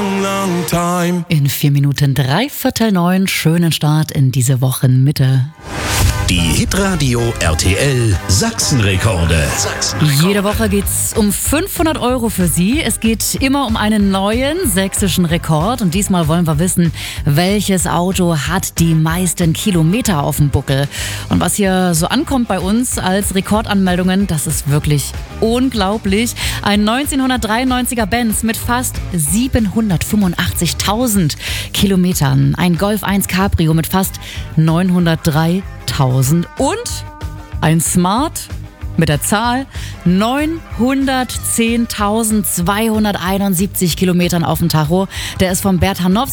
long, long time. In 4 Minuten 8:45, schönen Start in diese Wochenmitte. Die Hitradio RTL Sachsenrekorde. Jede Woche geht's um 500 € für Sie. Es geht immer um einen neuen sächsischen Rekord. Und diesmal wollen wir wissen, welches Auto hat die meisten Kilometer auf dem Buckel. Und was hier so ankommt bei uns als Rekordanmeldungen, das ist wirklich unglaublich. Ein 1993er Benz mit fast 785.000 Kilometern. Ein Golf 1 Cabrio mit fast 903.000 und ein Smart mit der Zahl 910.271 Kilometern auf dem Tacho. Der ist vom Bert Hanowski